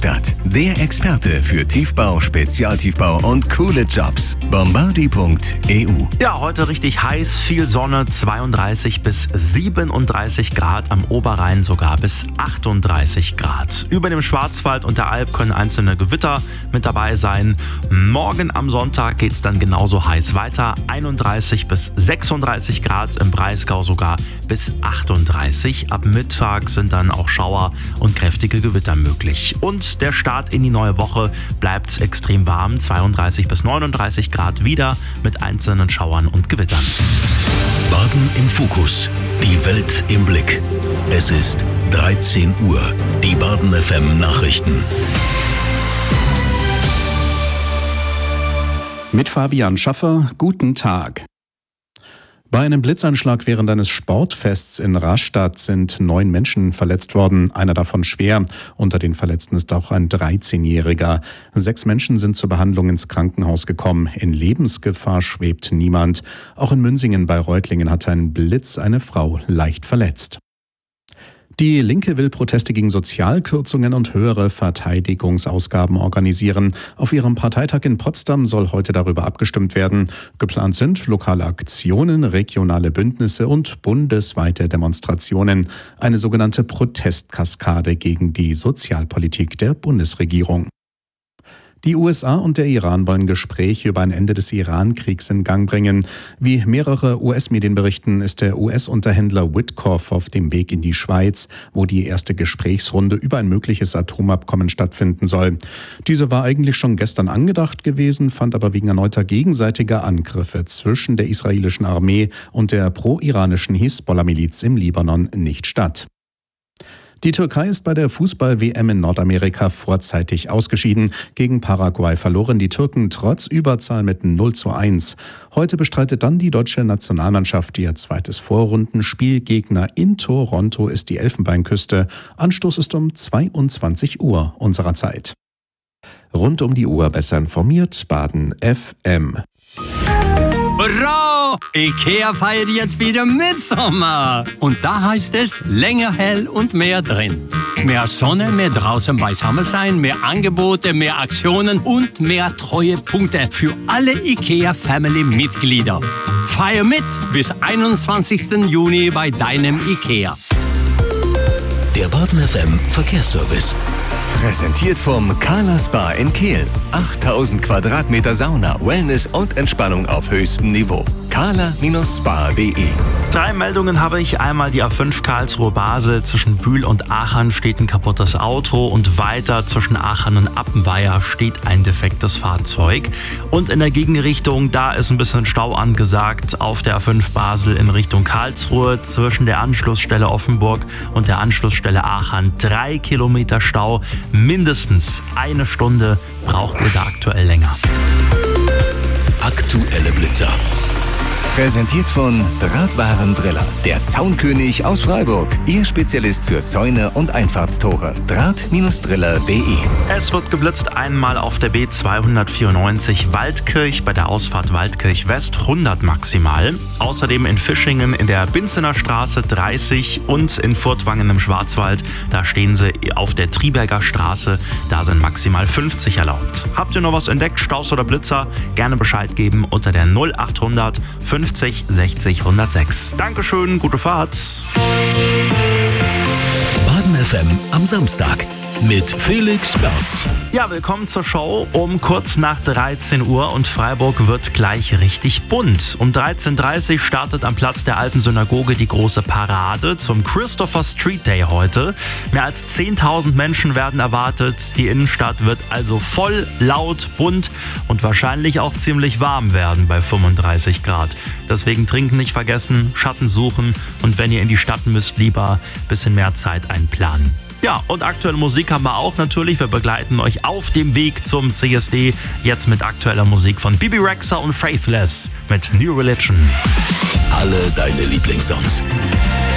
Werkstatt. Der Experte für Tiefbau, Spezialtiefbau und coole Jobs. Bombardi.eu. Ja, heute richtig heiß, viel Sonne, 32 bis 37 Grad, am Oberrhein sogar bis 38 Grad. Über dem Schwarzwald und der Alp können einzelne Gewitter mit dabei sein. Morgen am Sonntag geht es dann genauso heiß weiter, 31 bis 36 Grad, im Breisgau sogar bis 38. Ab Mittag sind dann auch Schauer und kräftige Gewitter möglich. Und der Start in die neue Woche bleibt extrem warm, 32 bis 39 Grad wieder mit einzelnen Schauern und Gewittern. Baden im Fokus. Die Welt im Blick. Es ist 13 Uhr. Die Baden FM Nachrichten. Mit Fabian Schaffer, guten Tag. Bei einem Blitzeinschlag während eines Sportfests in Rastatt sind 9 Menschen verletzt worden, einer davon schwer. Unter den Verletzten ist auch ein 13-Jähriger. 6 Menschen sind zur Behandlung ins Krankenhaus gekommen. In Lebensgefahr schwebt niemand. Auch in Münsingen bei Reutlingen hat ein Blitz eine Frau leicht verletzt. Die Linke will Proteste gegen Sozialkürzungen und höhere Verteidigungsausgaben organisieren. Auf ihrem Parteitag in Potsdam soll heute darüber abgestimmt werden. Geplant sind lokale Aktionen, regionale Bündnisse und bundesweite Demonstrationen. Eine sogenannte Protestkaskade gegen die Sozialpolitik der Bundesregierung. Die USA und der Iran wollen Gespräche über ein Ende des Iran-Kriegs in Gang bringen. Wie mehrere US-Medien berichten, ist der US-Unterhändler Witkoff auf dem Weg in die Schweiz, wo die erste Gesprächsrunde über ein mögliches Atomabkommen stattfinden soll. Diese war eigentlich schon gestern angedacht gewesen, fand aber wegen erneuter gegenseitiger Angriffe zwischen der israelischen Armee und der pro-iranischen Hisbollah-Miliz im Libanon nicht statt. Die Türkei ist bei der Fußball-WM in Nordamerika vorzeitig ausgeschieden. Gegen Paraguay verloren die Türken trotz Überzahl mit 0:1. Heute bestreitet dann die deutsche Nationalmannschaft ihr zweites Vorrundenspiel. Gegner in Toronto ist die Elfenbeinküste. Anstoß ist um 22 Uhr unserer Zeit. Rund um die Uhr besser informiert, Baden FM. Hurra! IKEA feiert jetzt wieder Mitsommer. Und da heißt es länger hell und mehr drin. Mehr Sonne, mehr draußen beisammen sein, mehr Angebote, mehr Aktionen und mehr Treuepunkte für alle IKEA-Family-Mitglieder. Feier mit bis 21. Juni bei deinem IKEA. Der Baden FM Verkehrsservice. Präsentiert vom Carla Spa in Kehl. 8000 Quadratmeter Sauna, Wellness und Entspannung auf höchstem Niveau. carla-spa.de. 3 Meldungen habe ich. Einmal die A5 Karlsruhe-Basel. Zwischen Bühl und Aachen steht ein kaputtes Auto und weiter zwischen Aachen und Appenweier steht ein defektes Fahrzeug. Und in der Gegenrichtung, da ist ein bisschen Stau angesagt auf der A5 Basel in Richtung Karlsruhe. Zwischen der Anschlussstelle Offenburg und der Anschlussstelle Aachen 3 Kilometer Stau. Mindestens eine Stunde braucht ihr da aktuell länger. Aktuelle Blitzer. Präsentiert von Drahtwarendriller, der Zaunkönig aus Freiburg. Ihr Spezialist für Zäune und Einfahrtstore. Draht-driller.de. Es wird geblitzt einmal auf der B294 Waldkirch bei der Ausfahrt Waldkirch West 100 maximal. Außerdem in Fischingen in der Binzener Straße 30 und in Furtwangen im Schwarzwald. Da stehen sie auf der Triberger Straße. Da sind maximal 50 erlaubt. Habt ihr noch was entdeckt, Staus oder Blitzer? Gerne Bescheid geben unter der 0800 50 60 106. Dankeschön, gute Fahrt. Baden FM am Samstag mit Felix Berz. Ja, willkommen zur Show um kurz nach 13 Uhr und Freiburg wird gleich richtig bunt. Um 13:30 Uhr startet am Platz der alten Synagoge die große Parade zum Christopher Street Day heute. Mehr als 10.000 Menschen werden erwartet. Die Innenstadt wird also voll, laut, bunt und wahrscheinlich auch ziemlich warm werden bei 35 Grad. Deswegen trinken nicht vergessen, Schatten suchen und wenn ihr in die Stadt müsst, lieber ein bisschen mehr Zeit einplanen. Ja, und aktuelle Musik haben wir auch natürlich. Wir begleiten euch auf dem Weg zum CSD. Jetzt mit aktueller Musik von Bibi Rexha und Faithless mit New Religion. Alle deine Lieblingssongs.